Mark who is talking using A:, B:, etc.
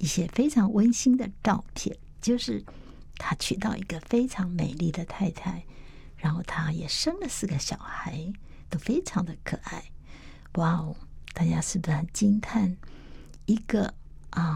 A: 一些非常温馨的照片，就是他娶到一个非常美丽的太太，然后他也生了4个小孩，都非常的可爱。哇哦，大家是不是很惊叹？一个